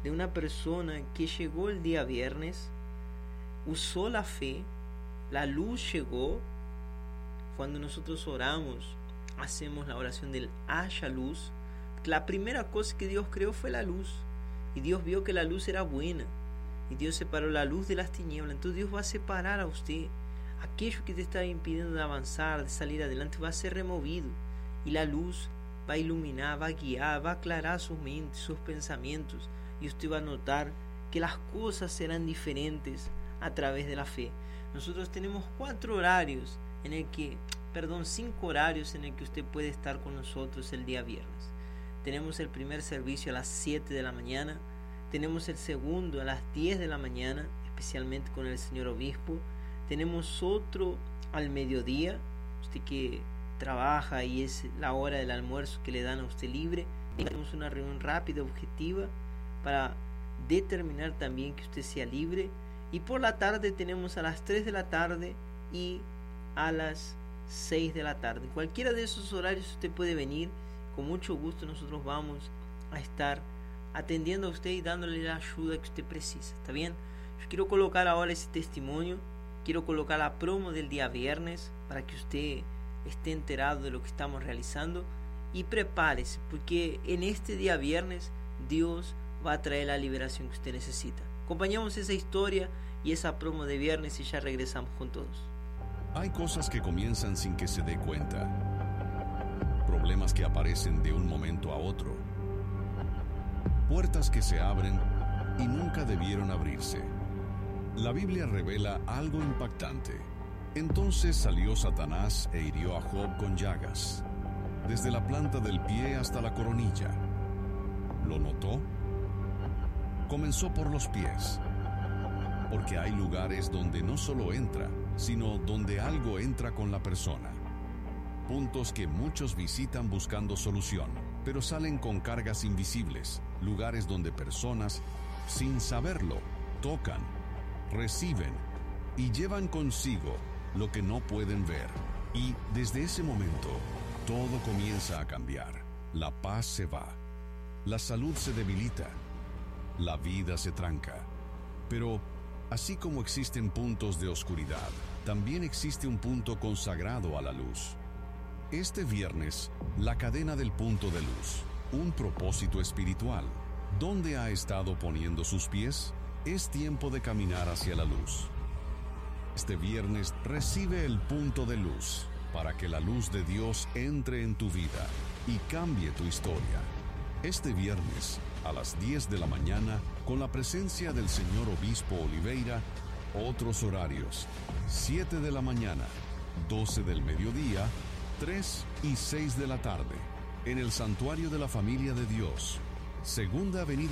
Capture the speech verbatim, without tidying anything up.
de una persona que llegó el día viernes, usó la fe, la luz llegó. Cuando nosotros oramos, hacemos la oración del haya luz. La primera cosa que Dios creó fue la luz, y Dios vio que la luz era buena, y Dios separó la luz de las tinieblas. Entonces Dios va a separar a usted. Aquello que te está impidiendo de avanzar, de salir adelante, va a ser removido, y la luz va a iluminar, va a guiar, va a aclarar sus mentes, sus pensamientos, y usted va a notar que las cosas serán diferentes a través de la fe. Nosotros tenemos cuatro horarios en el que, perdón, cinco horarios en el que usted puede estar con nosotros el día viernes. Tenemos el primer servicio a las siete de la mañana, tenemos el segundo a las diez de la mañana, especialmente con el señor obispo. Tenemos otro al mediodía, usted que trabaja y es la hora del almuerzo que le dan a usted libre. Tenemos una reunión rápida, objetiva, para determinar también que usted sea libre. Y por la tarde tenemos a las tres de la tarde y a las seis de la tarde. En cualquiera de esos horarios usted puede venir. Con mucho gusto nosotros vamos a estar atendiendo a usted y dándole la ayuda que usted precisa. ¿Está bien? Yo quiero colocar ahora ese testimonio. Quiero colocar la promo del día viernes para que usted esté enterado de lo que estamos realizando. Y prepárese, porque en este día viernes Dios va a traer la liberación que usted necesita. Acompañamos esa historia y esa promo de viernes y ya regresamos con todos. Hay cosas que comienzan sin que se dé cuenta. Problemas que aparecen de un momento a otro. Puertas que se abren y nunca debieron abrirse. La Biblia revela algo impactante. Entonces salió Satanás e hirió a Job con llagas, desde la planta del pie hasta la coronilla. ¿Lo notó? Comenzó por los pies, porque hay lugares donde no solo entra, sino donde algo entra con la persona. Puntos que muchos visitan buscando solución, pero salen con cargas invisibles, lugares donde personas, sin saberlo, tocan, reciben y llevan consigo lo que no pueden ver. Y desde ese momento, todo comienza a cambiar. La paz se va, la salud se debilita, la vida se tranca. Pero así como existen puntos de oscuridad, también existe un punto consagrado a la luz. Este viernes, la cadena del punto de luz, un propósito espiritual. ¿Dónde ha estado poniendo sus pies? Es tiempo de caminar hacia la luz. Este viernes recibe el punto de luz para que la luz de Dios entre en tu vida y cambie tu historia. Este viernes, a las diez de la mañana, con la presencia del señor obispo Oliveira. Otros horarios: siete de la mañana, doce del mediodía, tres y seis de la tarde, en el Santuario de la Familia de Dios, Segunda Avenida